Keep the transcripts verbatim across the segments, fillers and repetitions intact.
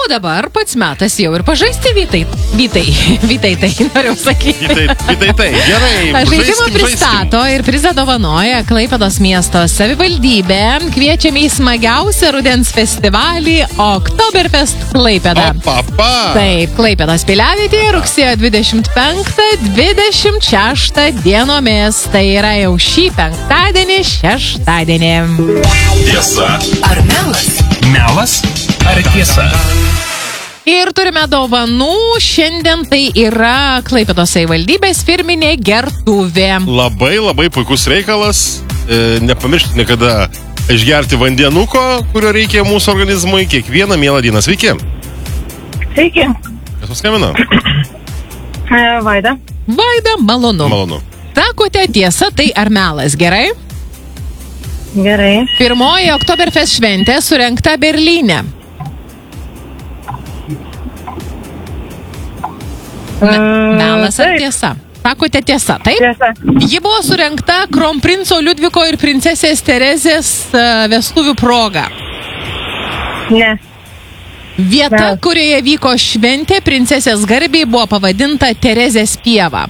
O dabar pats metas jau ir pažaisti, Vytai. Vytai, Vytai, tai noriu sakyti. Vytai, Vytai, tai, gerai. Žaidimą pristato ir prizą dovanoja Klaipėdos miesto savivaldybė. Kviečiame į smagiausią rudens festivalį Oktoberfest Klaipėda. Pa, pa. Taip, Klaipėdos piliavietėje rugsėjo dvidešimt penktą dvidešimt šeštą dienomis. Tai yra jau šį penktadienį, šeštadienį. Tiesa ar melas? Melas ar tiesa? Ir turime dovanų. Šiandien tai yra Klaipėdos savivaldybės firminė gertuvė. Labai, labai puikus reikalas. E, nepamirškite niekada išgerti vandenuko, kurio reikia mūsų organizmui kiekvieną mielą dieną. Sveiki. Sveiki. Kas paskambino? E, Vaida. Vaida, malonu. Malonu. Sakote, tiesa tai ar melas, gerai? Gerai. Pirmoji Oktoberfest šventė surengta Berlyne. Me, melas ar tiesa? Sakote tiesa, taip? Tiesa. Ji buvo surengta kronprinco Liudviko ir princesės Terezės uh, vestuvių proga. Ne. Vieta, Ne. kurioje vyko šventė princesės garbei, buvo pavadinta Terezės pieva.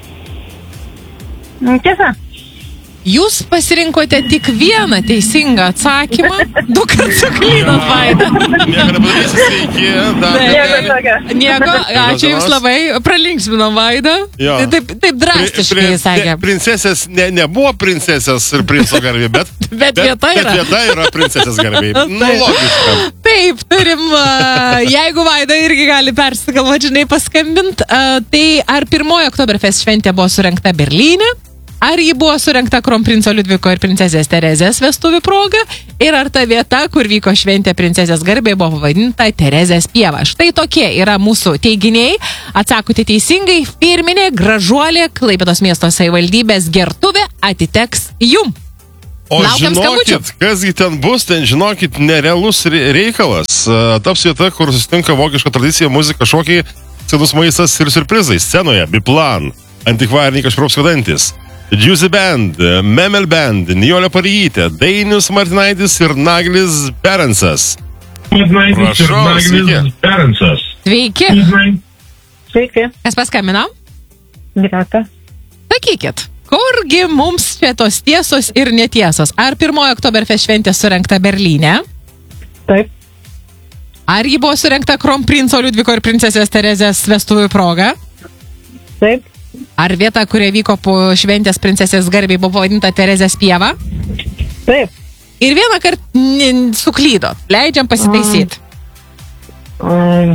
Tiesa. Jūs pasirinkote tik vieną teisingą atsakymą. Du kartus suklydot, Vaida. Nieko nepadarysi, sveiki. Dar Taip. Nieko kartelį. tokio. Nieko, ačiū Jums labai. Pralinksminom, Vaida. Jo. Taip, taip drastiškai Pri- pri- sakė. Princesės, ne, nebuvo princesės ir princo garbė, bet, Bet vieta yra. Bet vieta yra princesės garbė. Nu, Taip. logiška. Taip, turim, uh, jeigu Vaida irgi gali persigalvoti, žinai, paskambint, uh, tai ar pirmoji Oktoberfest šventė buvo surengta Berlyne? Ar ji buvo surengta kronprinco Liudviko ir princesės Terezės vestuvių proga? Ir ar ta vieta, kur vyko šventė princesės garbė, buvo pavadinta Terezės pieva? Štai tokie yra mūsų teiginiai. Atsakote teisingai, firminė gražuolė Klaipėdos miesto savivaldybės gertuvė atiteks jum. O Laukiam žinokit, kasgi ten bus, ten žinokit, nerealus re- reikalas. E, Taps vieta, kur susitinka vokiška tradicija, muzika, šokiai, skanus maistas ir surprizai. Scenoje Biplan, antikvariniai Kašpirovskio dantis, Juicy Band, Memel Band, Nijolė Parijytė, Dainius Martinaitis ir Naglis Berensas. Martinaitis ir Prašau, sveiki. Naglis Berensas. Sveiki. Sveiki. Kas paskambino? Greta. Sakykit, kurgi mums čia tos tiesos ir netiesos? Ar pirmoji Oktoberfest šventė surengta Berlyne? Taip. Ar ji buvo surengta kronprinco Liudviko ir princesės Terezės vestuvių proga? Taip. Ar vieta, kurie vyko po šventės princesės garbei, buvo pavadinta Terezės pieva? Taip. Ir vieną kartą suklydo. Leidžiam pasitaisyti. Um,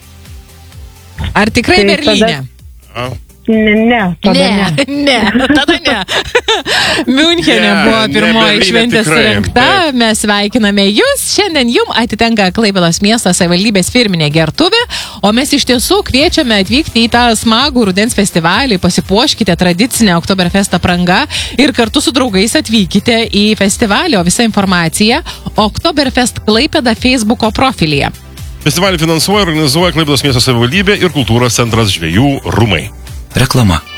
Ar tikrai Tai Berlyne? A? ne, ne. Tada ne. Ne, ne, tada ne. Miunchene Ne, buvo ne pirmoji Berlyne šventė tikrai, surengta. taip. Mes sveikiname jūs. Šiandien jum atitenka Klaipėdos miesto savivaldybės firminė gertuvė, o mes iš tiesų kviečiame atvykti į tą smagų rudens festivalį, pasipuoškite tradicinę Oktoberfest aprangą ir kartu su draugais atvykite į festivalį, o visa informacija Oktoberfest Klaipėda Facebooko profilyje. Festivalį finansuoja ir organizuoja Klaipėdos miesto savivaldybė ir kultūros centras Žvejų rūmai. Reklama.